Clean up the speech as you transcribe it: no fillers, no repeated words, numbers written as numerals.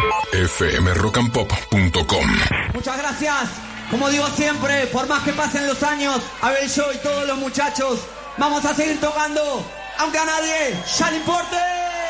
fmrockandpop.com. Muchas gracias. Como digo siempre, por más que pasen los años, Abel, yo y todos los muchachos vamos a seguir tocando, aunque a nadie ya le importe.